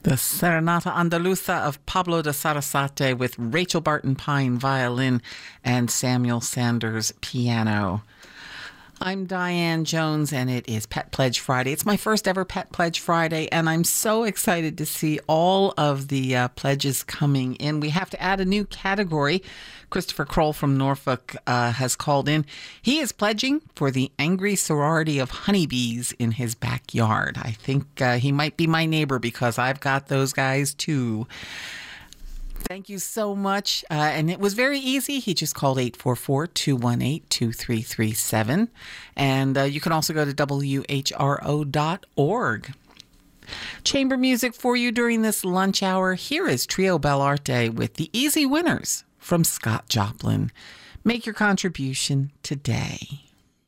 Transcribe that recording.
The Serenata Andaluza of Pablo de Sarasate with Rachel Barton Pine violin and Samuel Sanders piano. I'm Diane Jones, and it is Pet Pledge Friday. It's my first ever Pet Pledge Friday, and I'm so excited to see all of the pledges coming in. We have to add a new category. Christopher Kroll from Norfolk has called in. He is pledging for the Angry Sorority of Honeybees in his backyard. I think he might be my neighbor because I've got those guys too. Thank you so much. And it was very easy. He just called 844-218-2337. And you can also go to WHRO.org. Chamber music for you during this lunch hour. Here is Trio Bellarte with The Easy Winners from Scott Joplin. Make your contribution today.